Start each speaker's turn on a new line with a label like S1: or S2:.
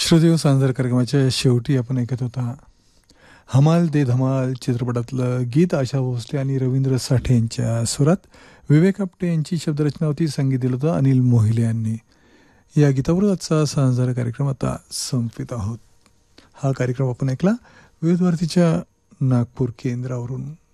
S1: श्रोदेव सांजार कार्यक्रमाच्या शेवटी आपण ऐकत होता हमाल दे धमाल चित्रपटातलं गीत आशा भोसले आणि रवींद्र साठे यांच्या सुरात. विवेक आपटे यांची शब्दरचना होती, संगीत दिलं होतं अनिल मोहिले यांनी. या गीतावर आजचा सांजार कार्यक्रम आता संपवित आहोत. हा कार्यक्रम आपण ऐकला विविध भारतीच्या नागपूर केंद्रावरून.